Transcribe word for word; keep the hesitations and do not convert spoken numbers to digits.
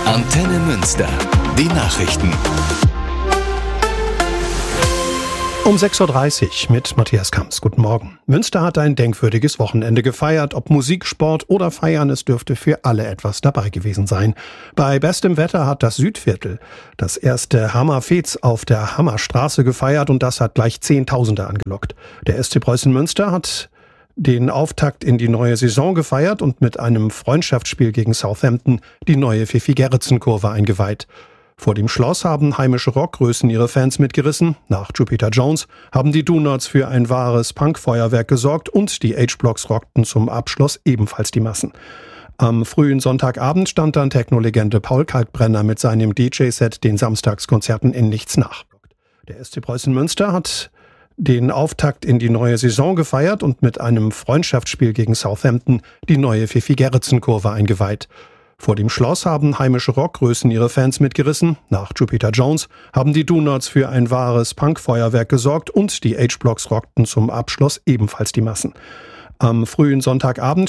Antenne Münster. Die Nachrichten. Um sechs Uhr dreißig mit Matthias Kamps. Guten Morgen. Münster hat ein denkwürdiges Wochenende gefeiert. Ob Musik, Sport oder Feiern, es dürfte für alle etwas dabei gewesen sein. Bei bestem Wetter hat das Südviertel das erste Hammerfez auf der Hammerstraße gefeiert und das hat gleich Zehntausende angelockt. Der S C Preußen Münster hat den Auftakt in die neue Saison gefeiert und mit einem Freundschaftsspiel gegen Southampton die neue Pfiffi-Gerritsen-Kurve eingeweiht. Vor dem Schloss haben heimische Rockgrößen ihre Fans mitgerissen. Nach Jupiter Jones haben die Donuts für ein wahres Punkfeuerwerk gesorgt und die H-Blocks rockten zum Abschluss ebenfalls die Massen. Am frühen Sonntagabend stand dann Techno-Legende Paul Kalkbrenner mit seinem D J-Set den Samstagskonzerten in nichts nach. Der S C Preußen Münster hat den Auftakt in die neue Saison gefeiert und mit einem Freundschaftsspiel gegen Southampton die neue Pfiffi-Gerritsen-Kurve eingeweiht. Vor dem Schloss haben heimische Rockgrößen ihre Fans mitgerissen. Nach Jupiter Jones haben die Donuts für ein wahres Punkfeuerwerk gesorgt und die H-Blocks rockten zum Abschluss ebenfalls die Massen. Am frühen Sonntagabend